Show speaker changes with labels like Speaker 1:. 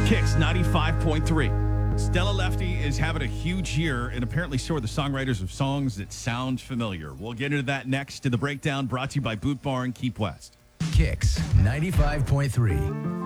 Speaker 1: Kicks 95.3. Stella Lefty is having a huge year, and apparently so are the songwriters of songs that sound familiar. We'll get into that next to the breakdown brought to you by Boot Barn Keep West.
Speaker 2: Kicks 95.3.